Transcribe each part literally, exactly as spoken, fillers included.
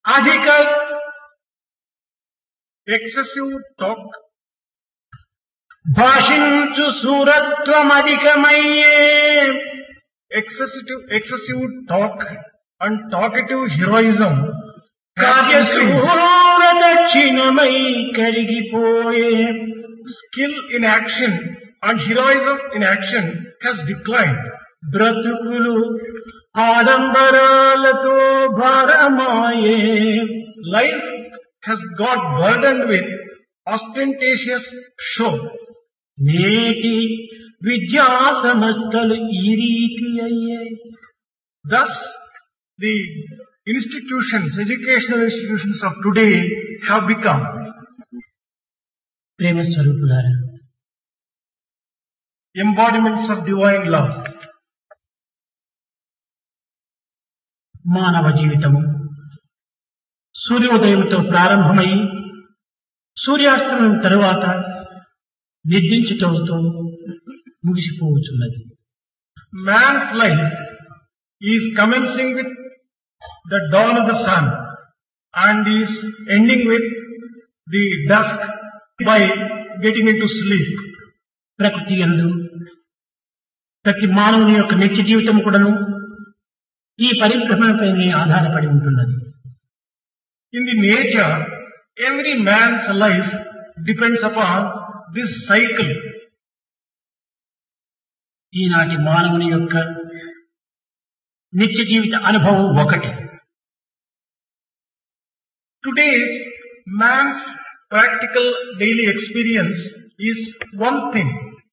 అధిక excessive talk, భాషించు సూరత్వమధికమయ్యే excessive excessive talk and talkative heroism కార్యశూర దక్షిణమై కరిగిపోయే skill in action and heroism in action has declined. బ్రతుకులు ఆడంబరాలతో భారమాయే life has got burdened with ostentatious show. నేటి విద్యా సంస్థలు ఈ రీతి అయ్యాయి. Thus the institutions, educational institutions of today have become. ప్రేమ స్వరూపులారా, embodiments of divine love. మానవ జీవితము సూర్యోదయంతో ప్రారంభమై సూర్యాస్తమయం తరువాత నిర్దించటంతో ముగిసిపోవచ్చున్నది. Man's life is commencing with the dawn of the sun and is ending with the dusk by getting into sleep. ప్రకృతి యందు ప్రతి మానవుని యొక్క నిత్య జీవితం కూడాను ఈ పరిభ్రమణపైనే ఆధారపడి ఉంటున్నది. In the nature, every man's life depends upon this cycle. ఈనాటి మానవుని యొక్క నిత్య జీవిత అనుభవం ఒకటి. Today's man's practical daily experience is one thing.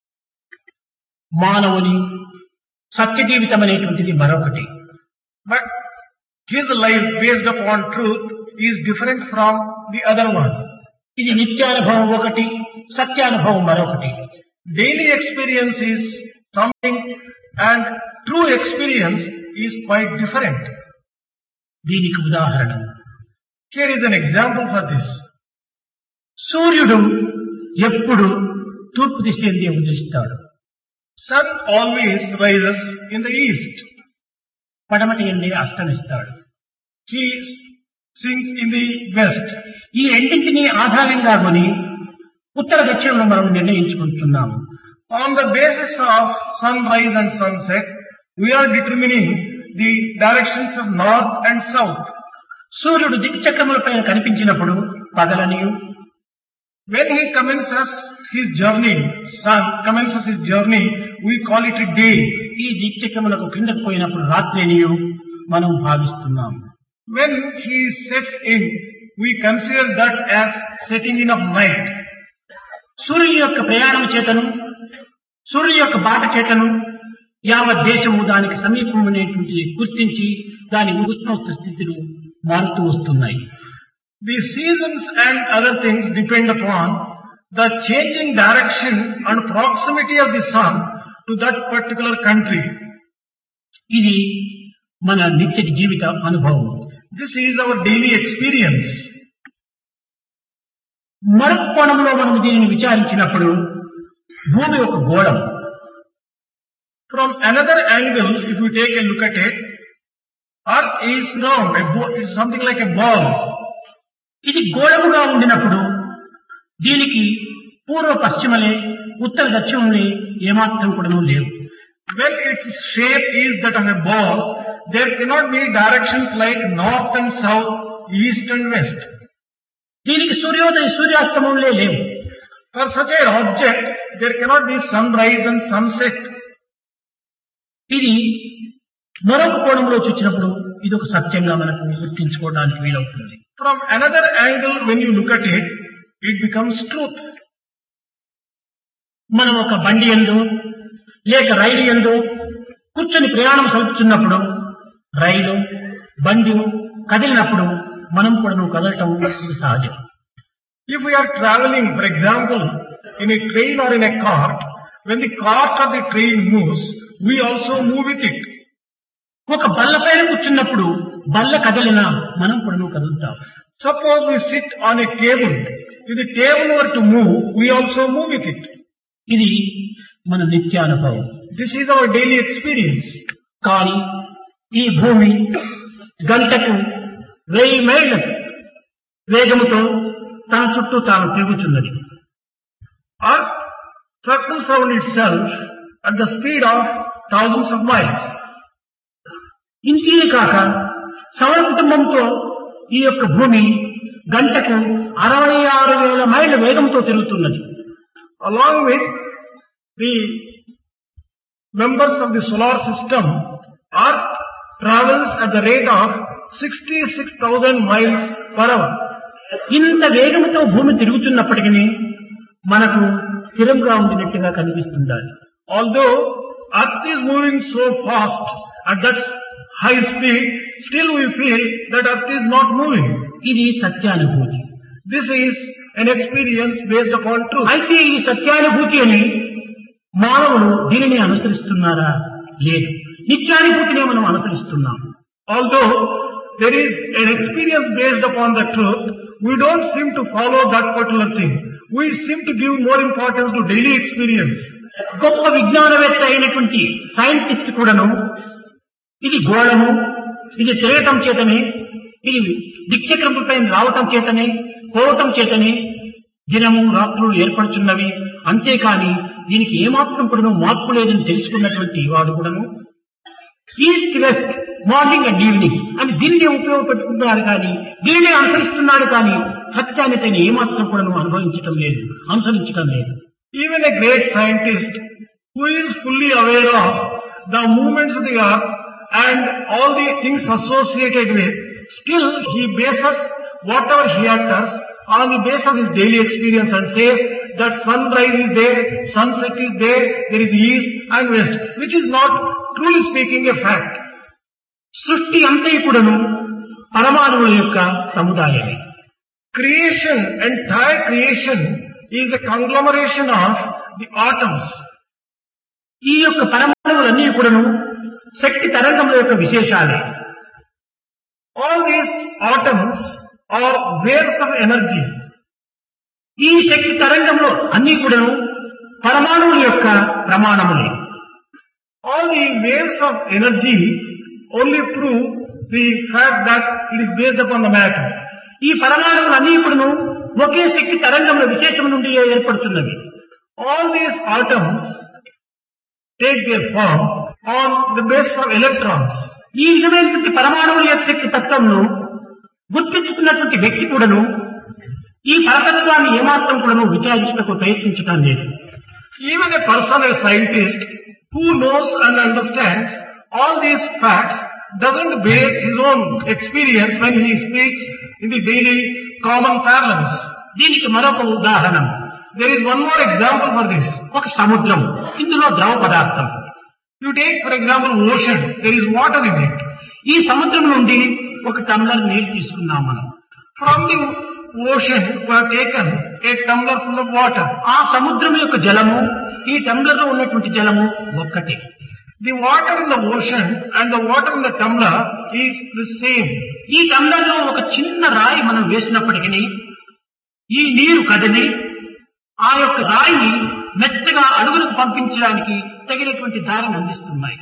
మానవుని సత్య జీవితం అనేటువంటిది మరొకటి. But his life based upon truth is different from the other one. ఇది నిత్యానుభవం ఒకటి, సత్యానుభవం మరొకటి. Daily experience is something and true experience is quite different. దీనికి ఉదాహరణ, Here is an example for this. సూర్యుడు ఎప్పుడు తూర్పు దిశ ఎందే ఉదయిస్తాడు. Sun always rises in the east. పడమటి ఎందే అస్తమిస్తాడు. He sinks in the west. ఈ రెండింటినీ ఆధారంగా కొని ఉత్తర దక్షిణంలో మనం నిర్ణయించుకుంటున్నాము. On the basis of sunrise and sunset, we are determining the directions of north and south. సూర్యుడు దిక్చక్రములపైన కనిపించినప్పుడు పగలనియు, When he commences his journey, sun commences his journey, we call it a day. ఈ దిక్చక్రములకు క్రిందకు పోయినప్పుడు రాత్రినియు మనం భావిస్తున్నాము. When he sets in, we consider that as setting in of night. సూర్యుని యొక్క ప్రయాణం చేతను, సూర్యుని యొక్క బాట చేతను యావత్ దేశము దానికి సమీపమైనటువంటి గుర్తించి దాని ఉష్ణోష్ణ స్థితిలో మారుతూ వస్తున్నాయి. The seasons and other things depend upon the changing direction and proximity of the sun to that particular country. ఇది మన నిత్య జీవిత అనుభవం. This is our daily experience. మరొక కోణంలో మనం దీనిని విచారించినప్పుడు భూమి ఒక గోళం. From another angle, if you take a look at it, Earth is round, a bo- is something like a ball. ఇది గోళముగా ఉండినప్పుడు దీనికి పూర్వ పశ్చిమలే, ఉత్తర దక్షిణములే ఏమాత్రం కూడాను లేవు. When its shape is that of a ball, there cannot be directions like north and south, east and west. దీనికి సూర్యోదయ సూర్యాస్తమములే లేవు. For such an object, there cannot be sunrise and sunset. ఇది మరొక కోణంలో చూసినప్పుడు ఇది ఒక సత్యంగా మనకు గుర్తించుకోవడానికి వీలవుతుంది. From another angle, when you look at it, it becomes truth. మనం ఒక బండి యందు లేక రైలు యందు కూర్చొని ప్రయాణం సలుపుతున్నప్పుడు రైలు బండి కదిలినప్పుడు మనం కూడా కదలటం ఇది సహజం. If we are traveling, for example, in a train or in a cart, when the cart or the train moves, we also move with it. ఒక బల్ల పైన కూర్చున్నప్పుడు బల్ల కదిలినా మనం కూడా కదులుతాం. Suppose we sit on a table. If the table were to move, we also move with it. ఇది మన నిత్యానుభవం. This is our daily experience. కానీ ఈ భూమి గంటకు వెయ్యి మైళ్ళ వేగముతో తన చుట్టూ తాను తిరుగుతున్నది. Earth circles around itself at the speed of thousands of miles. ఇంతే కాక సౌర కుటుంబంతో ఈ యొక్క భూమి గంటకు అరవై ఆరు వేల మైళ్ళ వేగంతో తిరుగుతున్నది. Along with the members of the solar system, Earth travels at the rate of sixty-six thousand miles per hour. ఇంత వేగంతో భూమి తిరుగుతున్నప్పటికీ మనకు స్థిరంగా ఉండినట్టుగా కనిపిస్తుండాలి. Although Earth is moving so fast at that high speed, still we feel that Earth is not moving. ఇది సత్యానుభూతి. This is an experience based upon truth. అయితే ఈ సత్యానుభూతి అని మానవులు దీనిని అనుసరిస్తున్నారా? లేదు. నిత్యానుభూతిని మనం అనుసరిస్తున్నాం. Although there is an experience based upon the truth, we don't seem to follow that particular thing. We seem to give more importance to daily experience. గొప్ప విజ్ఞానవేత్త అయినటువంటి scientist కూడాను ఇది గోళము, ఇది తిరగటం చేతనే, ఇది దిక్చక్రములపై రావటం చేతనే, పోవటం చేతనే దినము రాత్రులు ఏర్పడుతున్నవి, అంతేకాని దీనికి ఏమాత్రం కూడాను మార్పు లేదని తెలుసుకున్నటువంటి వాడు కూడాను east west morning and evening అని దీన్ని ఉపయోగపెట్టుకుంటున్నారు కానీ దీనిని అనుసరిస్తున్నాడు కానీ సత్యాన్ని తను ఏమాత్రం కూడా అనుభవించటం లేదు, అనుసరించడం లేదు. Even a great scientist who is fully aware of the movements of the earth and all the things associated with, still he bases whatever he utters on the basis of his daily experience and says that sunrise is there, sunset is there, there is east and west, which is not truly speaking a fact. సృష్టి అంతా కూడాను పరమాణువుల యొక్క సముదాయమే. Creation, entire creation is a conglomeration of the atoms. ఈ యొక్క పరమాణువులన్నీ కూడాను శక్తి తరంగముల యొక్క విశేషాలే. All these atoms are waves of energy. ఈ శక్తి తరంగంలో అన్ని కూడాను పరమాణువుల యొక్క ప్రమాణములే. All the waves of energy only prove the fact that it is based upon the matter. ఈ పరమాణువులు అన్ని కూడాను ఒకే శక్తి తరంగంలో విశేషం నుండి ఏర్పడుతున్నవి. All these atoms take their form on the basis of electrons. ఈ విధమైనటువంటి పరమాణువుల యొక్క శక్తి తత్వంను గుర్తించుకున్నటువంటి వ్యక్తి కూడాను ఈ పరతత్వాన్ని ఏమాత్రం కూడాను విచారించడానికి ప్రయత్నించడం లేదు. Even a person, a scientist who knows and understands all these facts doesn't base his own experience when he speaks in the daily common parlance. దీనికి మరొక ఉదాహరణ. There is one more example for this. ఒక సముద్రం, ఇందులో ద్రవ పదార్థం. You take for example ocean, there is water in it. ఈ సముద్రం నుండి ఒక టంబ్లర్ నీరు తీసుకున్నాం మనం. From the ocean we have taken a tumbler full of water. ఆ సముద్రం యొక్క జలము ఈ టంబ్లర్ లో ఉన్నటువంటి జలము ఒక్కటే. The water in the ocean and the water in the tumbler is the same. ఈ టంబ్లర్ లో ఒక చిన్న రాయి మనం వేసినప్పటికీ ఈ నీరు కదిలి ఆ యొక్క రాయిని మెత్తగా అడుగులకు పంపించడానికి తగినటువంటి దారిని అందిస్తున్నాయి.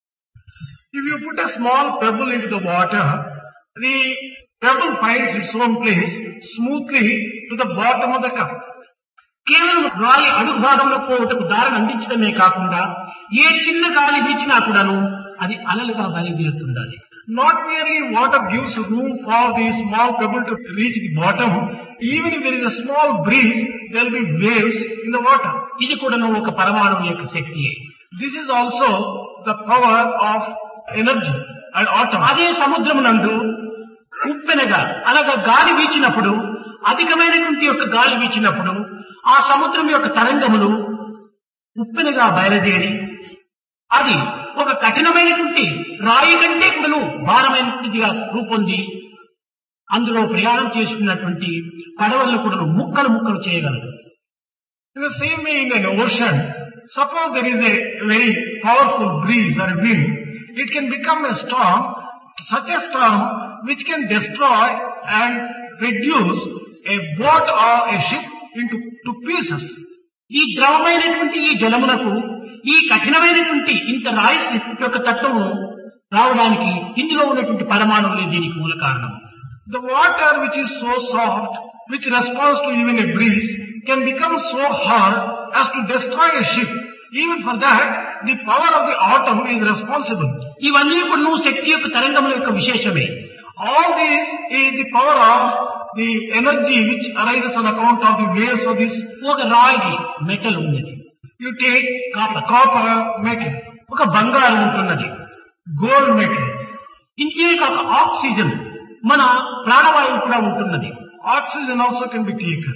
If you put a small pebble into the water, the pebble finds its own place smoothly to the bottom of the cup. కేవలం రాయి అడుగు భాగంలో పోవటకు దారిని అందించడమే కాకుండా ఏ చిన్న గాలి వీచినా కూడాను అది అలలుగా బయలుదేరుతుండాలి. Not merely water gives room for the small pebble to reach the bottom, even if there is a small breeze, there will be waves in the water. ఇది కూడాను ఒక పరమాణువు యొక్క శక్తియే. This is also the power of energy and atom. అదే సముద్రమునందు ఉప్పెనగా అనగా గాలి వీచినప్పుడు, అధికమైనటువంటి యొక్క గాలి వీచినప్పుడు ఆ సముద్రం యొక్క తరంగములు ఉప్పెనగా బయలుదేరి అది ఒక కఠినమైనటువంటి రాయి కంటే కూడాను భారమైనటువంటిదిగా రూపొంది అందులో ప్రయాణం చేసుకున్నటువంటి పడవలను కూడా ముక్కలు ముక్కలు చేయగలదు. In the same way in an ocean, suppose there is a very powerful breeze or wind, it can become a storm, such a storm which can destroy and reduce a boat or a ship into two pieces. ఈ ద్రవమైనటువంటి ఈ జలములకు ఈ కఠినమైనటువంటి ఇంత రాయి యొక్క తత్వము రావడానికి ఇందులో ఉన్నటువంటి పరమాణువులే దీనికి మూల కారణం. The water which is so soft, which responds to even a breeze, can become so hard as to destroy a ship. Even for that, the power of the atom is responsible. ఇవన్నీ కూడా శక్తి యొక్క తరంగముల యొక్క విశేషమే. All this is the power of the energy which arises on account of the waves of this. ఒక రాగి metal ఉన్నది, You take copper, copper metal, ఒక బంగారం ఉంటున్నది, gold metal. ఇంకే కాక ఆక్సిజన్ మన ప్రాణవాయువు కూడా ఉంటున్నది. Oxygen also can be taken.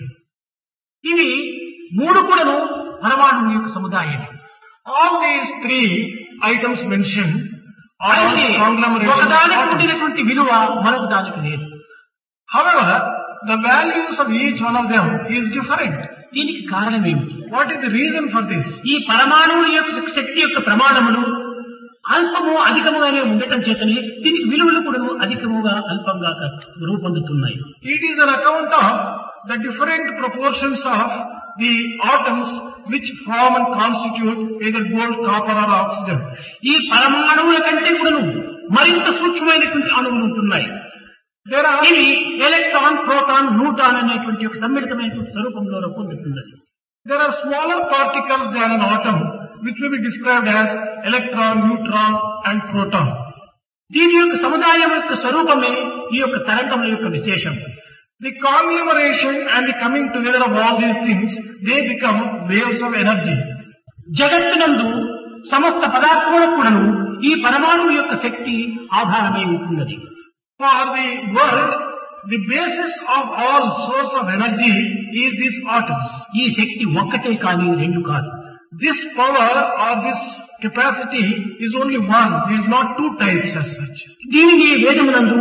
ఇవి మూడు కూడాను పరమాణువు యొక్క సముదాయం. All these three items mentioned are all అయితే conglomeration of ఒకదానికి atoms. ఉండినటువంటి విలువ మరొక దానికి లేదు. However, the values of each one of them is different. దీనికి కారణం ఏమిటి? What is the reason for this? ఈ పరమాణువుల యొక్క శక్తి యొక్క ప్రమాణములు అల్పము అధికముగానే ఉండటం చేతనే దీనికి విలువలు కూడా అధికముగా అల్పంగా రూపొందుతున్నాయి. It is an account of the different proportions of the atoms which form and constitute either gold, copper or oxygen. ఈ పరమాణువుల కంటే కూడా మరింత సూక్ష్మమైనటువంటి అణువులు ఉంటున్నాయి. There are ఇవి ఎలక్ట్రాన్, ప్రోటాన్, న్యూట్రాన్ అనేటువంటి ఒక సమ్మిళితమైనటువంటి స్వరూపంలో రూపొందుతున్నది. there are smaller particles than an atom which may be described as electron, neutron and proton. దీని యొక్క సముదాయం యొక్క స్వరూపమే ఈ యొక్క తరంగముల యొక్క విశేషం. The conglomeration and the coming together of all these things, they become waves of energy. జగత్తునందు సమస్త పదార్థములకు కూడాను ఈ పరమాణువు యొక్క శక్తి ఆధారమై ఉంటున్నది. For the world, the basis of all source of energy is these atoms. ఈ శక్తి ఒక్కటే కానీ రెండు కాదు. This power or this capacity is only one. There is not two types as such. దీనిని వేదమునందు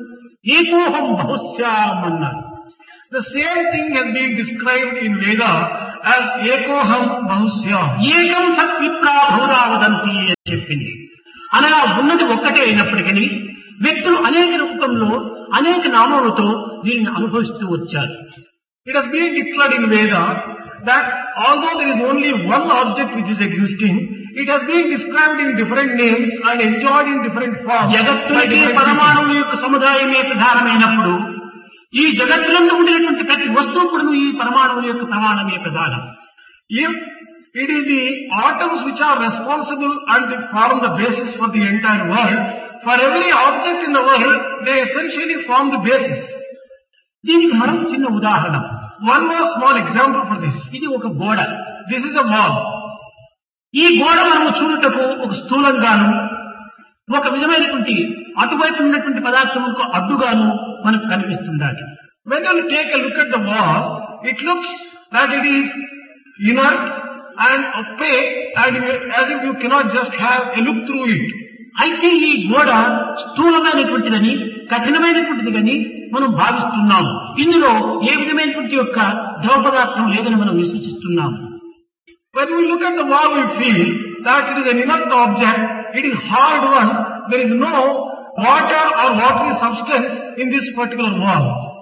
ఏకోహం బహుశ్యాం అన్నారు. The same thing has been described in Veda as Ekoham Bahusyam. ఏకం సత్విప్రా బహుధా వదంతి అని చెప్పింది. అనగా ఉన్నది ఒక్కటే అయినప్పటికీ వ్యక్తులు అనేక రూపంలో అనేక నామములతో దీనిని అనుభవిస్తూ వచ్చారు. It has been declared in Veda that although there is only one object which is existing, it has been described in different names and enjoyed in different forms. జగత్తులకి పరమాణువుల యొక్క సముదాయమే ప్రధానమైనప్పుడు ఈ జగత్తులందు ఉండినటువంటి ప్రతి వస్తువు కూడా ఈ పరమాణువుల యొక్క ప్రమాణమే ప్రధానం. If it is the atoms which are responsible and they form the basis for the entire world, for every object in the world, they essentially form the basis. దీనికి మనం చిన్న ఉదాహరణ. One more small example for this. ఇది ఒక గోడ. This is a wall. ఈ గోడ మనము చూడటకు ఒక స్థూలంగాను ఒక విధమైనటువంటి అటువైపు ఉన్నటువంటి పదార్థములకు అడ్డుగాను మనకు కనిపిస్తుండాలి. When you take a look at the wall, it looks that it is inert and opaque and as if you cannot just have a look through it. అయితే ఈ గోడ స్థూలమైనటువంటిదని కఠినమైనటువంటిది కానీ మనం భావిస్తున్నాము. ఇందులో ఏ విధమైనటువంటి యొక్క ద్రవ పదార్థం లేదని మనం విశ్వసిస్తున్నాము. When we look at the wall, we feel that it is an inert object, it is hard one, there is no water or watery substance in this particular wall.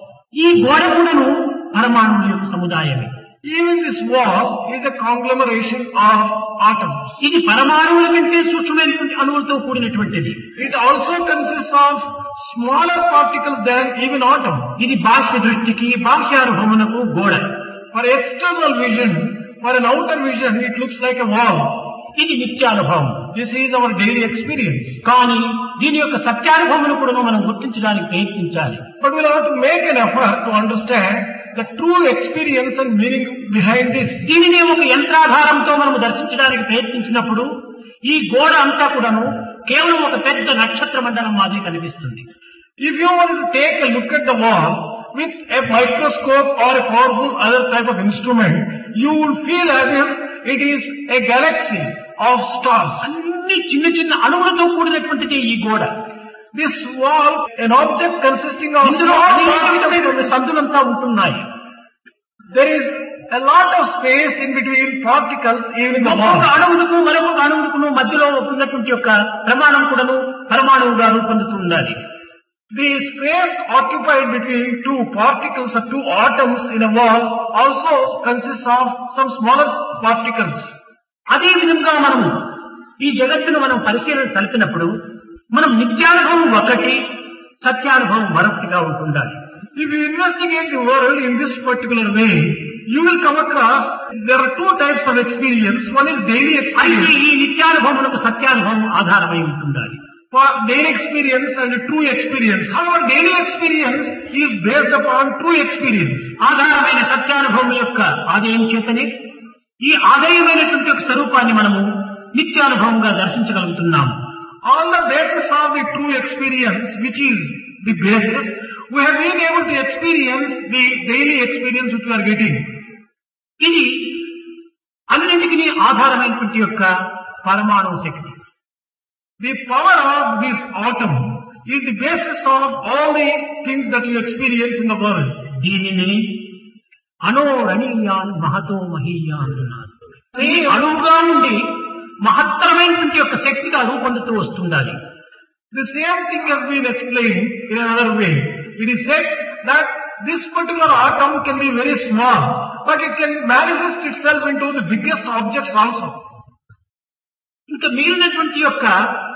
ఈ గోడ కూడాను పరమాణువుల యొక్క సముదాయమే. Even this wall is a conglomeration of atoms. ఇది పరమాణువుల కంటే సూక్ష్మమైనటువంటి అణువులతో కూడినటువంటిది. It also consists of smaller particles than even atom. ఇది బాహ్య దృష్టికి బాహ్యానుభవమునకు గోడ. For external vision, for an outer vision, it looks like a wall. ఇది నిత్యానుభవం. This is our daily experience. కానీ దీని యొక్క సత్యానుభవమును కూడా మనం గుర్తించడానికి ప్రయత్నించాలి. But we'll have to make an effort to understand the true experience and meaning behind this. దీనిని ఒక యంత్రాధారంతో మనం దర్శించడానికి ప్రయత్నించినప్పుడు ఈ గోడ అంతా కూడాను కేవలం ఒక పెద్ద నక్షత్ర మండలం మాదిరి కనిపిస్తుంది. If you want to take a look at the wall with a microscope or a powerful other type of instrument, you will feel as if it is a galaxy of stars. అన్ని చిన్న చిన్న అణువులతో కూడినటువంటిది ఈ గోడ. This wall, an object consisting of ఇందులో small అనేక particles. విధమైనటువంటి సందులంతా ఉంటున్నాయి. There is a lot of space in between particles even in the ఒక్కొక్క wall. అణువులకు మరొక అణువులకు మధ్యలో ఉన్నటువంటి యొక్క ప్రమాణం కూడాను పరమాణువుగా రూపొందుతూ ఉండాలి. The space occupied between two particles or two atoms in a wall also consists of some smaller particles. అదే విధంగా మనము ఈ జగత్తును మనం పరిశీలన కలిపినప్పుడు మనం నిత్యానుభవం ఒకటి, సత్యానుభవం మరొకటిగా ఉంటుండాలి. If you investigate the world in this particular way, you will come across there are two types of experience. One is daily అయితే experience. ఈ నిత్యానుభవములకు సత్యానుభవం ఆధారమై ఉంటుండాలి. For daily experience and true experience. However, daily experience is based upon true experience. ఆధారమైన సత్యానుభవం యొక్క ఆదాయం చేతనే ఈ ఆదాయమైనటువంటి ఒక స్వరూపాన్ని మనము నిత్యానుభవంగా దర్శించగలుగుతున్నాము. On the basis of the true experience, which is the basis, we have been able to experience the daily experience which we are getting. ఇది అన్నింటికీ ఆధారమైనటువంటి యొక్క పరమాణు శక్తి. The power of this atom is the basis of all the things that you experience in the world. దీనిని అణోరణీయాన్ మహతో మహీయాన్ అన్నారు. ఈ అణువుగా ఉండి మహత్తరమైనటువంటి యొక్క శక్తిగా రూపొందుతూ వస్తుండాలి. The same thing has been explained in another way. It is said that this particular atom can be very small, but it can manifest itself into the biggest objects also. ఇంకా మిగిలినటువంటి యొక్క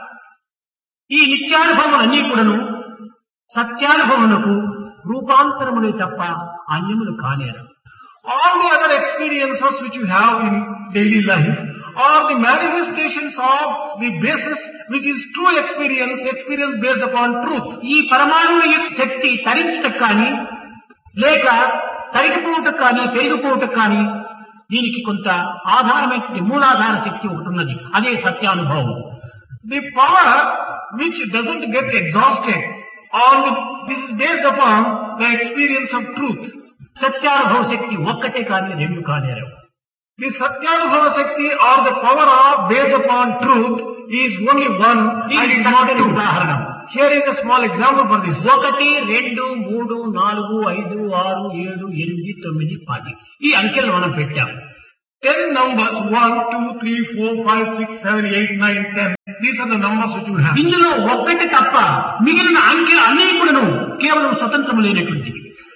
ఈ నిత్యానుభవములన్నీ కూడాను సత్యానుభవములకు రూపాంతరములే తప్ప అన్యములు కానేరు. All the other experiences which you have in daily life are the manifestations of the basis which is true experience, experience based upon truth. ఈ పరమాణువు యొక్క శక్తి తరించటకు కానీ లేక తరిగిపోవటకు కానీ పెరిగిపోవటకు కానీ దీనికి కొంత ఆధారమైన మూలాధార శక్తి ఒకటి ఉన్నది. అదే సత్యానుభవం. The power which doesn't get exhausted, all the, this is based upon the experience of truth. సత్యానుభవ శక్తి ఒక్కటే కానీ రెండు కానేరు. The Satyanubhava Shakti or the power of based upon truth is only one and is not two. Udaharanam. Here is a small example for this. ఒకటి రెండు మూడు నాలుగు ఐదు ఆరు ఏడు ఎనిమిది తొమ్మిది పది ఈ అంకెలు మనం పెట్టాం. Ten numbers, one, two, three, four, five, six, seven, eight, nine, ten. These are the numbers which you have. ఇందులో ఒక్కటి తప్ప మిగిలిన అంకెలు అన్ని కూడాను కేవలం స్వతంత్రం లేనటువంటివి.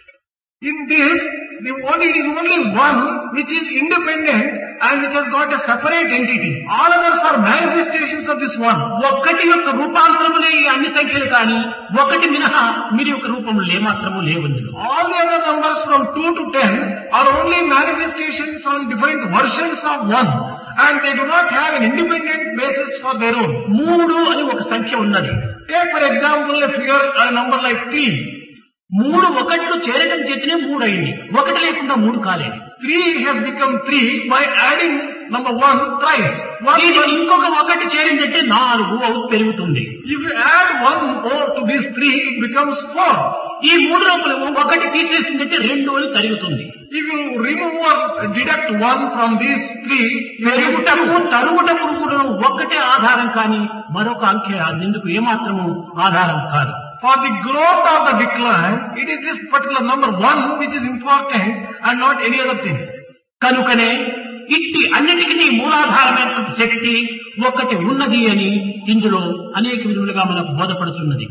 In this, the only, it is only one which is independent and which has got a separate entity. All others are manifestations of this one. ఒక్కటి యొక్క రూపాంతరములే ఈ అన్ని సంఖ్యలు కానీ ఒకటి మినహా మీరు యొక్క రూపములు ఏమాత్రము లేవు. All the other numbers from two to ten are only manifestations on different versions of one and they do not have an independent basis for their own. మూడు అని ఒక సంఖ్య ఉన్నది. Take for example a figure, a number like three. మూడు ఒకట్లు చేరటం చేతనే మూడు అయింది. ఒకటి లేకుండా మూడు కాలేదు. Three has become three by adding number one thrice. One ఇంకొక ఒకటి చేరిందంటే నాలుగు అవుట్ పెరుగుతుంది. If you add one more to these three, it becomes four. ఈ మూడు లోపల ఒకటి తీసేసిందంటే రెండు అని తరుగుతుంది. If you remove or deduct one from these three, పెరుగుటకు తరుగుటకు కూడా ఒక్కటే ఆధారం కానీ మరొక అంకె అందుకు ఏమాత్రము ఆధారం కాదు. For the growth of the decline, it is this particular number one which is important and not any other thing. కనుకనే ఇట్టి అన్నిటికీ మూలాధారమైనటువంటి శక్తి ఒకటి ఉన్నది అని ఇందులో అనేక విధములుగా మనకు బోధపడుతున్నది.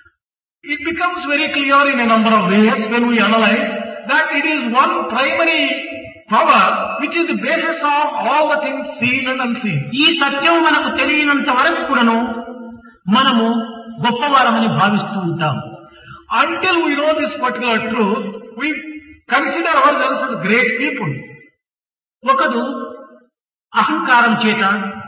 It becomes very clear in a number of ways when we analyze that it is one primary power which is the basis of all the things seen and unseen. ఈ సత్యం మనకు తెలియనంత వరకు కూడాను మనము గొప్పవారమని భావిస్తూ ఉంటాం. Until we know this particular truth, we consider ourselves as great people. ఒకడు అహంకారం చేత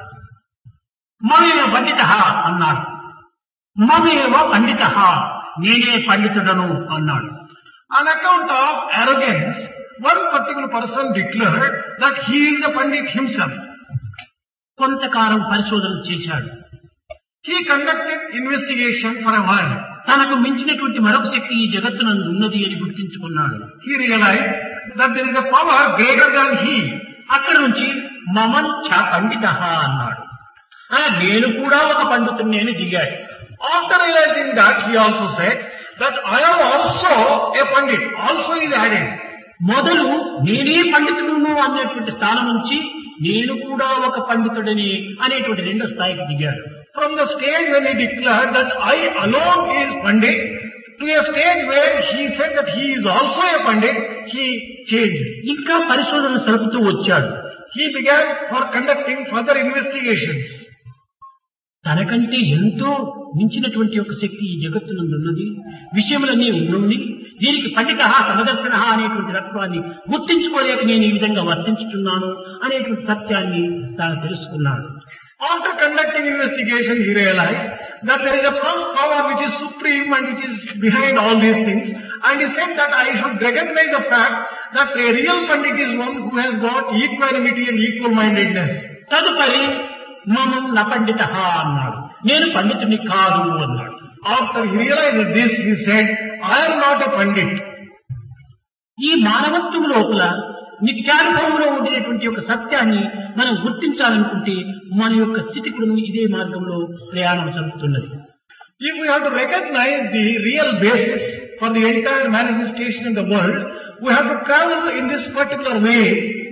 మమేవ పండిత అన్నాడు. మమేవ పండిత నేనే పండితుడను అన్నాడు. On account of arrogance, one particular person declared that he is a pandit himself. కొంతకాలం పరిశోధన చేశాడు. He conducted investigation for a while. తనకు మించినటువంటి మరొక శక్తి ఈ జగత్తునందు ఉన్నది అని గుర్తించుకున్నాడు. He realized that there is a power greater than he. అక్కడ నుంచి మమంచ పండిత అన్నాడు. నేను కూడా ఒక పండితుడిని అని దిగాడు. After realizing that, he also said that I am also a pandit. Also is added. మొదలు నేనే పండితుడును అనేటువంటి స్థానం నుంచి నేను కూడా ఒక పండితుడిని అనేటువంటి రెండో స్థాయికి దిగాడు. From the stage when he declared that I alone is pandit, to a stage where he said that he is also a pandit, he changed. ఇంకా పరిశోధన సరుపుతూ వచ్చాడు. He began for conducting further investigations. తనకంటే ఎంతో మించినటువంటి ఒక శక్తి ఈ జగత్తునందు ఉన్నది, విషయములన్నీ ఉన్నవి, దీనికి పండిత సమదర్శన అనేటువంటి తత్వాన్ని గుర్తించుకోలేక నేను ఈ విధంగా వర్తించుతున్నాను అనేటువంటి సత్యాన్ని తాను తెలుసుకున్నాడు. After conducting investigation, he realized that there is a power which is supreme and which is behind all these things. And he said that I should recognize the fact that a real Pandit is one who has got equanimity and equal-mindedness. తదుపరి మమం న పండిత అన్నాడు, నేను పండితుని కాదు అన్నాడు. After he realized this, he said, I am not a Pandit. ఈ మానవత్వం లోపల నిత్యానుభవంలో ఉండేటువంటి ఒక సత్యాన్ని మనం గుర్తించాలనుకుంటే మన యొక్క స్థితి కూడా ఇదే మార్గంలో ప్రయాణం జరుగుతున్నది. If we have to recognize the real basis for the entire manifestation in the world, we have to travel in this particular way.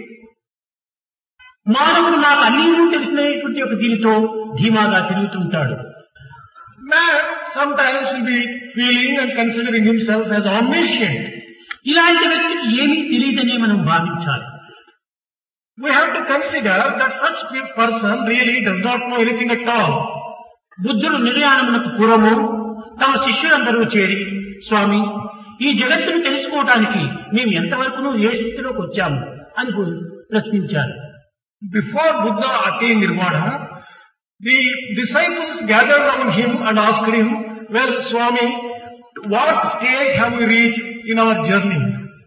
మానవుడు నాకు అన్నీ తెలిసినటువంటి ఒక దీనితో ధీమాగా తిరుగుతుంటాడు. Man sometimes will be feeling and considering himself as omniscient. ఇలాంటి వ్యక్తికి ఏమీ తెలియదనే మనం భావించాలి. We have to consider that such a person really does not know anything at all. బుద్ధుడు నిర్యాణమునకు పూర్వము తమ శిష్యులందరూ చేరి, స్వామి, ఈ జగత్తును తెలుసుకోవటానికి మేము ఎంతవరకు ఏ స్థితిలోకి వచ్చాము అని ప్రశ్నించారు. Before Buddha attained Nirvana, the disciples gathered around him and asked him, well, Swami, what stage have we reached in our journey?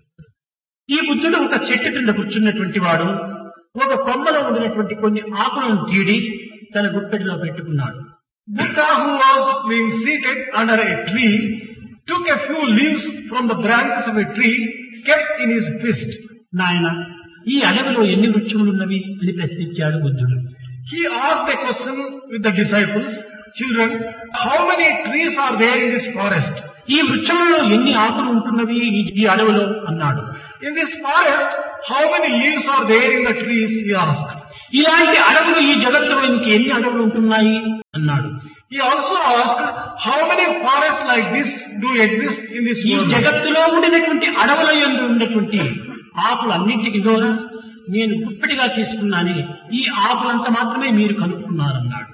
ఈ బుద్ధుడు ఒక చెట్టు కింద కూర్చున్నటువంటి వాడు ఒక కొమ్మలో ఉండినటువంటి కొన్ని ఆకులను తీడి తన గుప్పెడిలో పెట్టుకున్నాడు. Buddha, who was being seated under a tree, took a few leaves from the branches of a tree, kept in his fist. నాయన, ఈ అడవిలో ఎన్ని వృక్షములున్నవి అని ప్రశ్నించాడు బుద్ధుడు. He asked a question with the disciples, children, how many trees are there in this forest? ఈ వృక్షంలో ఎన్ని ఆకులు ఉంటున్నవి ఈ అడవిలో అన్నాడు. In this forest, how many leaves are there in the trees? He asked. ఇలాంటి అడవులు ఈ జగత్తులో ఇంక ఎన్ని అడవులు ఉంటున్నాయి అన్నాడు. He also asked, how many forests like this do exist in this ఈ world? జగత్తులో ఉండినటువంటి అడవుల యందు ఉన్నటువంటి ఆకులు అన్నింటికి కూడా నేను గుప్పిడిగా తీసుకున్నానే, ఈ ఆకులంతా మాత్రమే మీరు కనుక్కున్నారన్నాడు.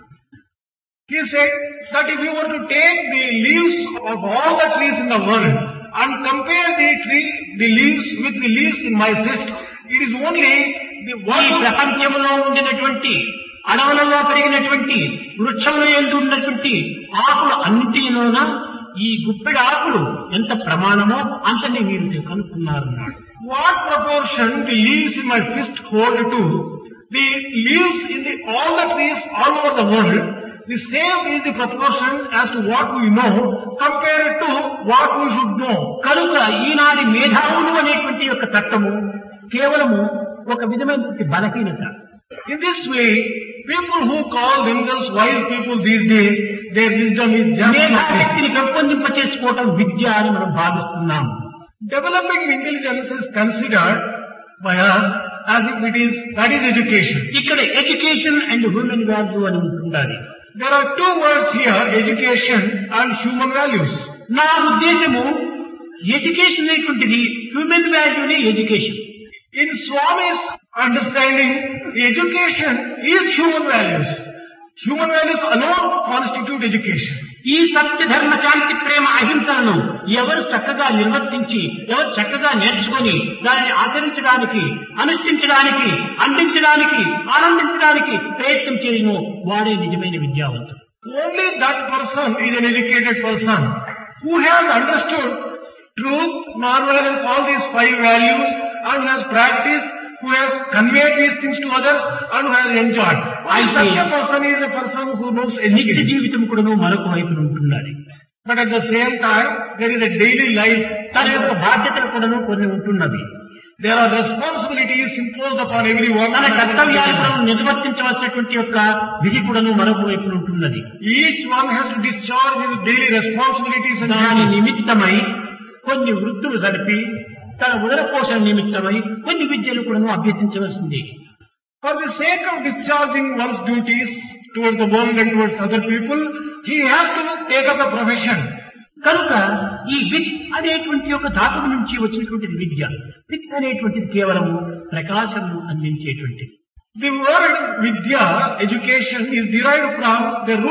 He said that if you were to take the leaves of all the trees in the world and compare the tree, the leaves with the leaves in my fist, it is only the one. ఈ ప్రపంచంలో ఉండినటువంటి అడవులలో పెరిగినటువంటి వృక్షంలో ఎందు ఉన్నటువంటి ఆకులు అన్నింటిలోన ఈ గుప్పెడి ఆకులు ఎంత ప్రమాణమో అంతనే మీరు కనుక్కున్నారన్నాడు. What proportion the leaves in my fist hold to the leaves in the all the trees all over the world, the same is the proportion as to what we know compared to what we should know. కనుక ఈనాటి మేధావులు అనేటువంటి యొక్క తత్వము కేవలము ఒక విధమైనటువంటి బలహీనత. In this way, people who call themselves wise people these days, their wisdom is just మేధాశక్తిని పెంపొందింప చేసుకోవటం విద్య అని మనం భావిస్తున్నాము. Developing intelligence is considered by us as if it is, that is education. ఇక్కడ ఎడ్యుకేషన్ అండ్ హ్యూమన్ వాల్యూ అని ఉంటుండాలి. There are two words here, education and human values. నా ఉద్దేశము education అనేటువంటిది human వాల్యూనే education. In Swami's understanding, education is human values. Human values alone constitute education. ఈ సత్య ధర్మ శాంతి ప్రేమ అహింసలను ఎవరు చక్కగా నిర్వర్తించి ఎవరు చక్కగా నేర్చుకొని దాన్ని ఆచరించడానికి, అనుష్ఠించడానికి, అందించడానికి, ఆనందించడానికి ప్రయత్నం చేయను వాడే నిజమైన విద్యావంతుడు. Only that person is an educated person who has understood truth, marvelous, all these five values, and has practiced, who has conveyed these things to others, and who has enjoyed. And such a person is a person who knows నిత్య education. జీవితం కూడాను మరొక వైపున ఉంటున్నది. But at the same time, there is a daily life. తన యొక్క బాధ్యతలు కూడాను కొన్ని ఉంటున్నవి. There are responsibilities imposed upon everyone. తన కర్తవ్యాలు కూడా నిర్వర్తించవలసినటువంటి యొక్క విధి కూడాను మరొక వైపున ఉంటున్నది. Each one has to discharge his daily responsibilities and దాని duties. నిమిత్తమై కొన్ని వృత్తులు జరిపి తన ఉదర పోషణ నిమిత్తమై కొన్ని విద్యలు కూడాను అభ్యసించవలసింది. For the sake of discharging one's duties towards the world and towards other people, he has to take up a profession. కనుక ఈ విత్ అనేటువంటి ఒక ధాతువు నుంచి వచ్చినటువంటి విద్య, విత్ అనేటువంటిది కేవలము ప్రకాశము అందించేటువంటిది. The word vidya, education, is derived from the root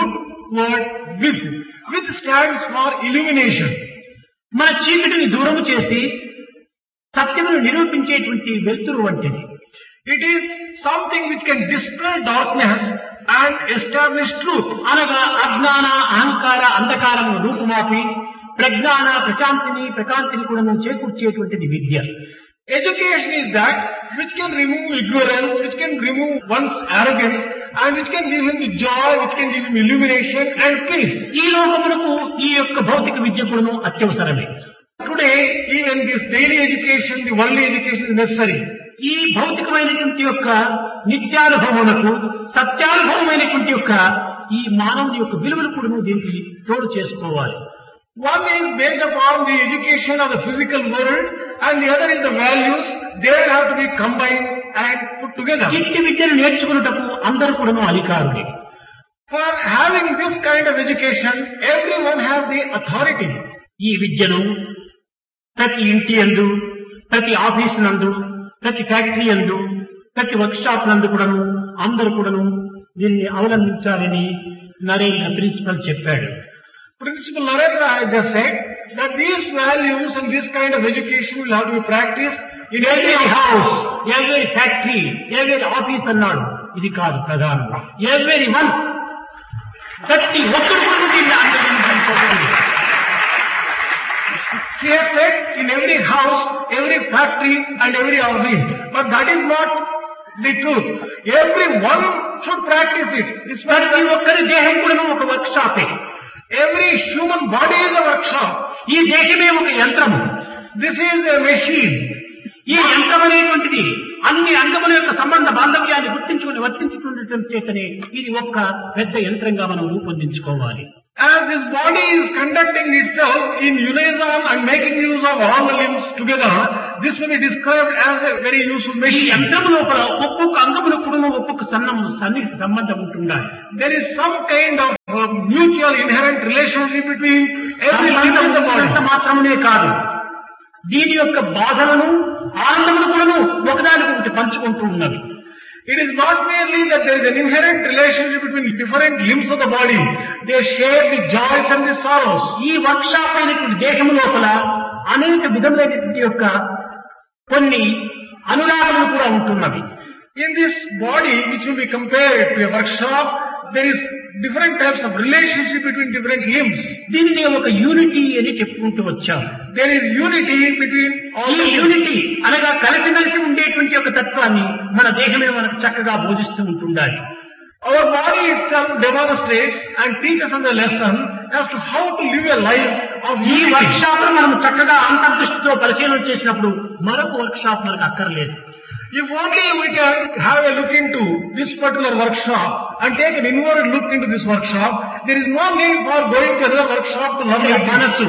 word with. With stands for illumination. మన చీకటిని దూరము చేసి సత్యమును నిరూపించేటువంటి వెలుతురు వంటిది. It is something which can display darkness and establish truth. అనగా అజ్ఞాన అహంకార అంధకారమును రూపుమాపి ప్రజ్ఞాన ప్రశాంతిని ప్రకాంతిని కూడా చేకూర్చేటువంటిది విద్య. Education is that which can remove ignorance, which can remove one's arrogance, and which can give him the joy, which can give him illumination and peace. ఈ లోకమునకు ఈ యొక్క భౌతిక విద్య కూడా అత్యవసరమే. Today, even this daily education, the worldly education is necessary. ఈ భౌతికమైనటువంటి యొక్క నిత్యానుభవమునకు సత్యానుభవమైనటువంటి యొక్క ఈ మానవుని యొక్క విలువలు కూడా దీనికి తోడు చేసుకోవాలి. One is based upon the education of the physical world, and the other is the values. They will have to be combined and put together. ఇట్టి విద్యను నేర్చుకున్నటకు అందరూ కూడా అధికారులే. For having this kind of education, everyone has the authority. ఈ విద్యను ప్రతి ఇంటి యందు, ప్రతి ఆఫీసు నందు, ప్రతి ఫ్యాక్టరీ యందు, ప్రతి వర్క్ షాప్ నందు కూడాను అందరూ కూడాను దీన్ని అవలంబించాలని నరేంద్ర ప్రిన్సిపల్ చెప్పాడు. Principal Narendra has just said that these values and this kind of education will have to be practiced in every house, every factory, every office అన్నాడు. ఇది కాదు ప్రధానం. ఎవరీ వన్, ప్రతి ఒక్కరు కూడా దీన్ని అనుసరించాలి. He has said in every house, every factory and every office. But that is not the truth. Everyone should practice it. ప్రతి ఒక్కరి దేహం కూడా ఒక work షాపే. Every human body is a workshop. ఈ దేహమే ఒక యంత్రము. This is a machine. ఈ యంత్రం అనేటువంటిది అన్ని అంగముల యొక్క సంబంధ బాంధవ్యాన్ని గుర్తించుకుని వర్తించుకునే చేతనే ఇది ఒక్క పెద్ద యంత్రంగా మనం రూపొందించుకోవాలి. As this body is conducting itself in unison and making use of all the limbs together, this will be described as a very useful ఈ machine. యంత్రం లోపల ఒక్కొక్క అంగముల కూడా ఒక్కొక్క సన్నము సన్నిహిత సంబంధం ఉంటుండాలి. There is some kind of uh, mutual inherent relationship between every limb of the body. మాత్రమే కాదు, దీని యొక్క బాధలను ఆనందమును కూడా ఒకదానికొకటి పంచుకుంటూ ఉన్నది. It is not merely that there is an inherent relationship between different limbs of the body. They share the joys and the sorrows. ఈ వర్క్ షాప్ అయినటువంటి దేహము లోపల అనేక విధములైనటువంటి యొక్క కొన్ని అనురాగములు కూడా ఉంటున్నవి. In this body, which will be compared to a workshop, there is different types of relationship between different limbs. దీనిని ఒక యూనిటీ అని చెప్పుకుంటూ వచ్చాం. There is unity between all ఈ యూనిటీ అనగా కలిసిమెలిసి ఉండేటువంటి ఒక తత్వాన్ని మన దేహమే మనకు చక్కగా బోధిస్తూ ఉంటుండాలి. Our body itself demonstrates and teaches us a lesson as to how to live a life of ఈ unity. వర్క్ షాప్ మనం చక్కగా అంతర్దృష్టితో పరిశీలన చేసినప్పుడు మరొక వర్క్ షాప్ మనకు అక్కర్లేదు. If only we can have a look into this particular workshop and take an inward look into this workshop, there is no need for going to another workshop to learn a మనస్సు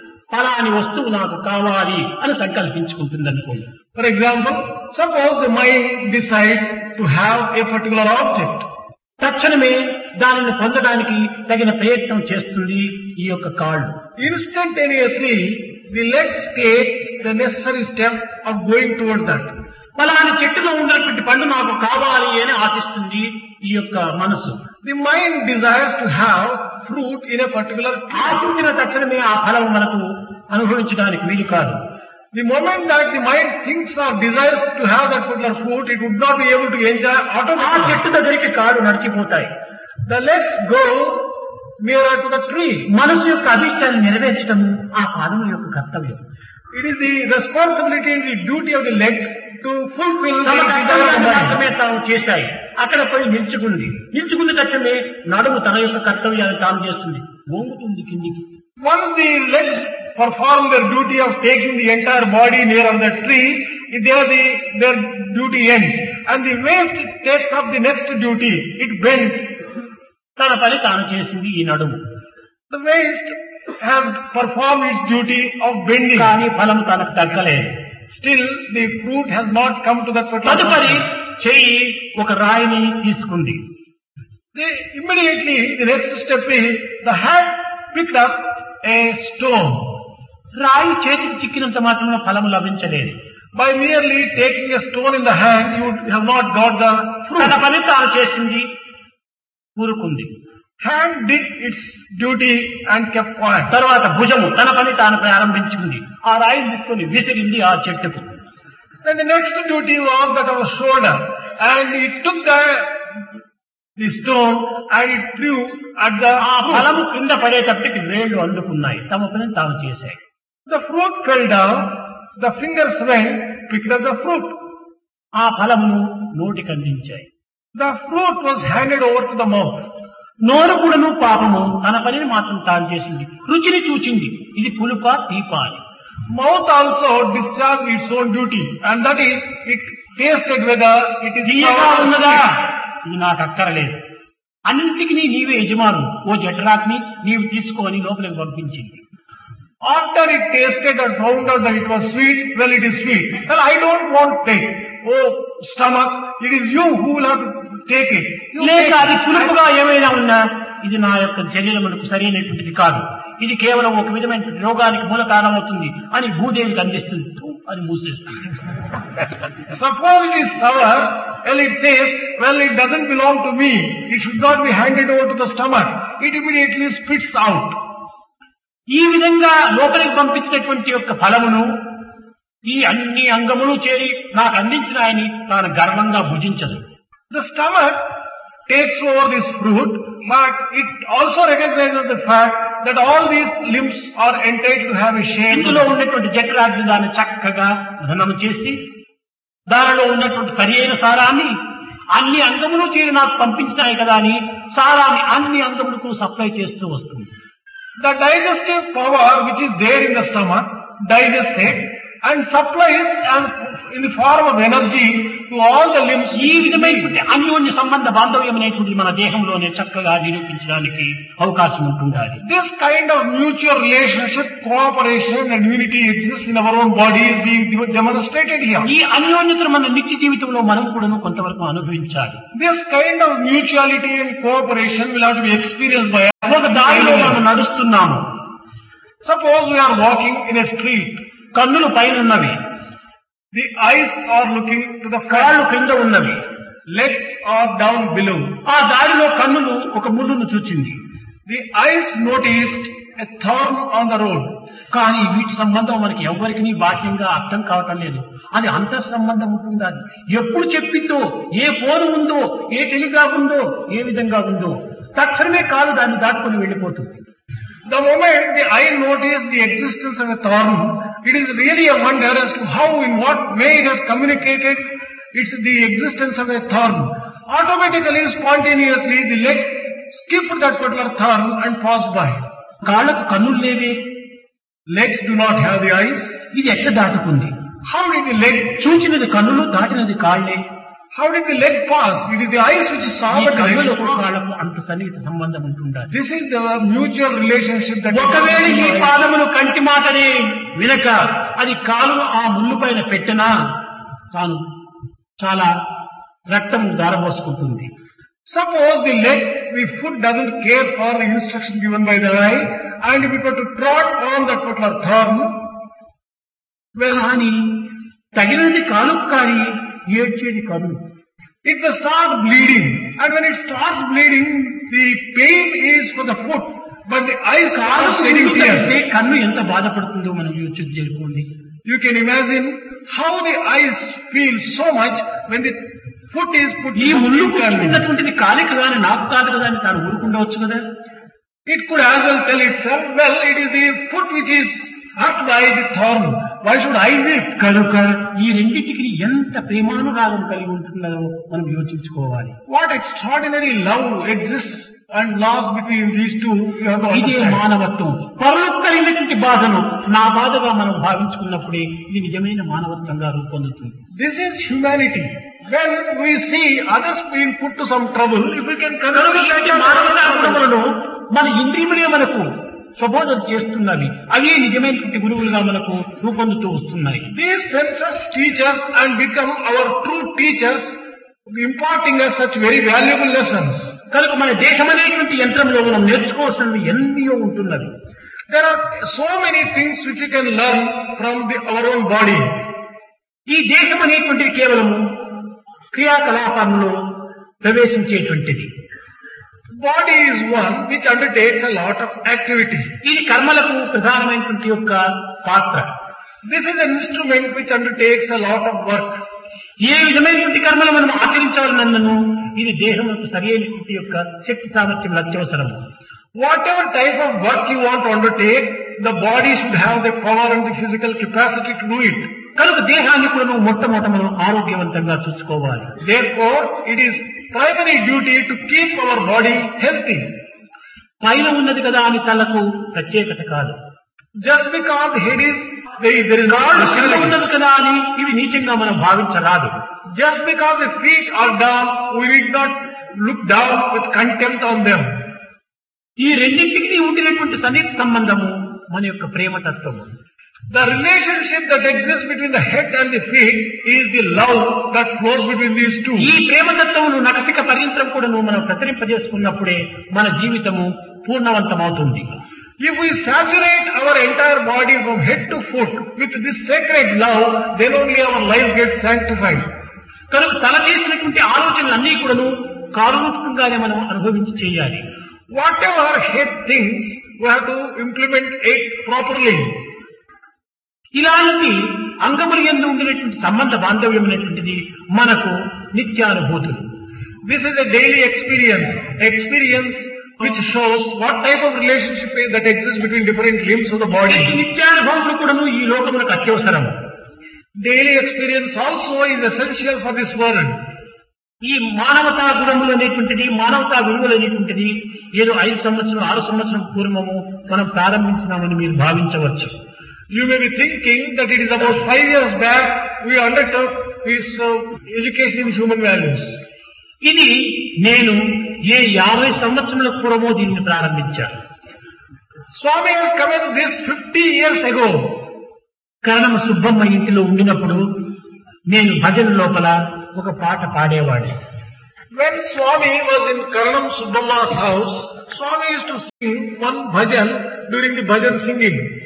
ఫలాని వస్తువు నాకు కావాలి అని సంకల్పించుకుంటుంది అనుకోండి. For example, suppose the mind decides to have a particular object. తక్షణమే దానిని పొందడానికి తగిన ప్రయత్నం చేస్తుంది ఈ యొక్క కాళ్ళు. Instantaneously, the legs take the necessary step of going towards that. ఫలాని చెట్టులో ఉన్నటువంటి పండు నాకు కావాలి అని ఆశిస్తుంది ఈ యొక్క మనసు. The mind desires to have fruit in a particular tree. ఆశించిన తక్షణమే ఆ ఫలం మనకు అనుభవించడానికి వీలు కాదు. The moment that the mind thinks or desires to have that particular fruit, it would not be able to enjoy ఆ automatically. చెట్టు దగ్గరికి కాళ్ళు నడిచిపోతాయి. The legs go nearer to the tree. మనసు యొక్క అభిష్టాన్ని నెరవేర్చడం ఆ పాదముల యొక్క కర్తవ్యం. It is the responsibility and the duty of the legs to fulfill the తమ desire of the కర్తవ్యాన్ని mind. మాత్రమే తాము చేశాయి. అక్కడ పోయి నిల్చుకుంది. నిల్చుకున్న తక్షణమే నడుము తన యొక్క కర్తవ్యాన్ని తాను చేస్తుంది, వంగుతుంది కిందికి. Once the legs perform their duty of taking the entire body near on the tree, there the, their duty ends. And the waist takes up the next duty. It bends. తన పని తాను చేసింది ఈ నడుము. The waist has performed its duty of bending. కానీ ఫలము తనకు దక్కలేదు. Still, the fruit has not come to that particular తదుపరి point. చెయ్యి ఒక రాయిని తీసుకుంది. They, immediately, the next step is the hand picked up a stone. రాయి చేతికి చిక్కినంత మాత్రమే ఫలము లభించలేదు. By merely taking a stone in the hand, you have not got the తన fruit. పని తాను చేసింది, కూరుకుంది. Hand did its duty and kept quiet. తర్వాత భుజము తన పని తాను ప్రారంభించుకుంది. ఆ రాయిని తీసుకొని విసిరింది ఆ చెట్టుకు. Then the next duty was that of shoulder, and it took the the stone and it threw at the ఆ ఫలము కింద పడేటప్పటికి వేళ్లు అందుకున్నాయి, తమ పని తాము చేశాయి. The fruit fell down, the fingers went, picked up the fruit. ఆ ఫలమును నోటికి అందించాయి. The fruit was handed over to the mouth. నోరు కూడాను పాపము తన పనిని మాత్రం తాను చేసింది. రుచిని చూచింది, ఇది పులుపా తీపా అని. Mouth also discharged its own duty, and that is, it tasted whether it is తీయగా sour or ఉన్నదా, sweet. ఇది నాకు అక్కరలేదు. అన్నింటికి నీవే యజమాను, ఓ జఠరాగ్ని నీవు తీసుకొని లోపలికి పంపించింది. After it tasted and found out that it was sweet, well, it is sweet. Well, I don't want to take. Oh, stomach, it is you who will have to take it. You లేక take అది it. పులుపుగా ఏమైనా ఉన్నా, ఇది నా యొక్క శరీరమునకు సరైనటువంటిది కాదు, ఇది కేవలం ఒక విధమైన రోగానికి మూల కారణమవుతుంది అని భూదేవికి అందిస్తుంది అని మూసేస్తుంది. Suppose it is sour, well, it says, well, it doesn't belong to me. It should not be handed over to the stomach. It immediately spits out. ఈ విధంగా లోపలికి పంపించినటువంటి యొక్క ఫలమును ఈ అన్ని అంగములు చేరి నాకు అందించిన ఆయన తాను గర్వంగా భుజించదు. The stomach takes over this fruit, but it also recognizes the fact that all these limbs are entitled to have a share. ఇందులో ఉన్నటువంటి జఠరాగ్ని దాన్ని చక్కగా ధనం చేసి దానిలో ఉన్నటువంటి సరియైన సారాన్ని అన్ని అంగములు చేరి నాకు పంపించినాయి కదా అని సారాన్ని అన్ని అంగములకు సప్లై చేస్తూ వస్తుంది. The digestive power which is there in the stomach digests it and supplies and in the form of energy to all the limbs. ఈ విధమైనటువంటి అన్యోన్య సంబంధ బాంధవ్యం అనేటువంటి మన దేహంలోనే చక్కగా నిరూపించడానికి అవకాశం ఉంటుండాలి. This kind of mutual relationship, cooperation and unity exists in our own body is being demonstrated here. ఈ అన్యోన్యతను మన నిత్య జీవితంలో మనం కూడా కొంతవరకు అనుభవించాలి. This kind of mutuality and cooperation will have to be experienced by us. ఒక దారిలో మనం నడుస్తున్నాము. Suppose we are walking in a street. కన్నులు పైన ఉన్నవి, The eyes are looking to the కాళ్ళు front. కింద ఉన్నవి. Legs are down below. ఆ దారిలో కన్నులు ఒక ముళ్ళును చూచింది. The eyes noticed a thorn on the road. కానీ వీటి సంబంధం మనకి ఎవరికి బాహ్యంగా అర్థం కావటం లేదు. అది అంతర్ సంబంధం ఉంటుందా, ఎప్పుడు చెప్పిందో, ఏ ఫోన్ ఉందో, ఏ టెలిగ్రాఫ్ ఉందో, ఏ విధంగా ఉందో తక్షణమే కాలు దాన్ని దాటుకొని వెళ్ళిపోతుంది. The moment the eye noticed the existence of a thorn, it is really a wonder as to how, in what way it has communicated it's the existence of a thorn. Automatically, spontaneously, the leg skipped that particular thorn and passed by. కాళ్ళకు కన్నులు లేవే, Legs do not have the eyes. ఇది ఎట్లా దాటుకుంది? How did the leg, చూచినది కన్నులు, దాటినది కాళ్లే. how did the leg pass? It is the eyes which saw ఈ the కన్నులకు leg. కాళ్లకు అంత సన్నిహిత సంబంధం ఉంటుండాలి. This is the mutual relationship that ఒకవేళ ఈ పాదములు కంటి మాటనే వినక అది కాలు ఆ ముళ్ళు పైన పెట్టినా తాను చాలా రక్తం దారబోసుకుంటుంది. Suppose the leg, the foot doesn't care for the instruction given by the eye, and if it were to trot on that particular thorn, well, కానీ తగినది కాలు కానీ ఏడ్చేది కన్ను. it will start bleeding. And when it starts bleeding, the pain is for the foot, but the eyes are shedding tears. కన్ను ఎంత బాధపడుతుందో మనం యోచన చేసుకోండి. You can imagine how the eyes feel so much when the foot is put ఈ ముళ్ళు in pain. పుట్టినటువంటిది కాలి కదా అని నాకు కాదు కదా అని తాను ఊరుకుండవచ్చు కదా. It could as well tell itself, well, it is the foot which is hurt by the thorn. Why should I weep? కనుక ఈ రెండింటికి ఎంత ప్రేమానురాగం కలిగి ఉంటున్నారో మనం యోచించుకోవాలి. What extraordinary love exists and laws between these two, you have to ఇదే understand. మానవత్వం. పరులకు కలిగినటువంటి బాధను నా బాధగా మనం భావించుకున్నప్పుడే ఇది నిజమైన మానవత్వంగా రూపొందుతుంది. This is humanity. When we see others being put to some trouble, if we can consider ఇలాంటి మానవతా గుణములను మన ఇంద్రియములే మనకు ప్రబోధన చేస్తున్నవి. అవే నిజమైనటువంటి గురువులుగా మనకు రూపొందుతూ వస్తున్నాయి. these senses teach us and become our true teachers, imparting us such very valuable lessons. కనుక మన దేహం అనేటువంటి యంత్రంలో మనం నేర్చుకోవాల్సినవి ఎన్నో ఉంటున్నవి. There are so many things which we can learn from the, our own body. ఈ దేహం అనేటువంటిది కేవలము క్రియాకలాపాలలో ప్రవేశించేటువంటిది. Body is one which undertakes a lot of activity. ఇది కర్మలకు ప్రధానమైనటువంటి యొక్క పాత్ర. This is an instrument which undertakes a lot of work. ఏ విధమైనటువంటి కర్మలు మనం ఆచరించాలన్నను ఇది దేహములకు సరైనటువంటి యొక్క శక్తి సామర్థ్యం అత్యవసరము. Whatever type of work you want to undertake, the body should have the power and the physical capacity to do it. కనుక దేహాన్ని కూడా నువ్వు మొట్టమొదట మనం ఆరోగ్యవంతంగా చూసుకోవాలి. Therefore, it is primary duty to keep our body healthy. పైన ఉన్నది కదా అని తలకు ప్రత్యేకత కాదు. Just because head is there, there is not కింద ఉన్నది కదా అని ఇవి నీచంగా మనం భావించరాదు. Just because the feet are down, we need not look down with contempt on them. ఈ రెండింటికి ఉండినటువంటి సన్నిహిత సంబంధము మన యొక్క ప్రేమ తత్వము. The relationship that exists between the head and the feet is the love that flows between these two. ఈ ప్రేమ తత్వమును నకసిక పర్యంతం కూడా మనం ప్రసరింపజేసుకున్నప్పుడే మన జీవితము పూర్ణవంతమవుతుంది. If we saturate our entire body from head to foot with this sacred love, then only our life gets sanctified. కనుక తల చేసినటువంటి ఆలోచనలన్నీ కూడాను కారుణ్యంగానే మనం అనుభవించి చేయాలి. Whatever head thinks, we have to implement it properly. ఇలాంటి అంగములు యందు ఉండినటువంటి సంబంధ బాంధవ్యం అనేటువంటిది మనకు నిత్యానుభూతులు. This is a daily experience, experience which shows what type of relationship that exists between different limbs of the ఈ body. నిత్యానుభవములు కూడాను ఈ లోకములకు అత్యవసరము. Daily experience also is essential for this world. ఈ మానవతా గుణములు అనేటువంటిది, మానవతా విలువలు అనేటువంటిది ఏదో ఐదు సంవత్సరం ఆరు సంవత్సరం పూర్వము మనం ప్రారంభించినామని మీరు భావించవచ్చు. You may be thinking that it is about five years back we undertook this uh, education in human values. ఇది నేను ఏ యాభై సంవత్సరముల పూర్వమో దీన్ని ప్రారంభించాను. Swami has come in this fifty years ago. కరణం సుబ్బమ్మ ఇంటిలో ఉండినప్పుడు నేను భజన లోపల ఒక పాట పాడేవాడిని. When Swami was in Karanam Subbamma's house, Swami used to sing one bhajan during the bhajan singing.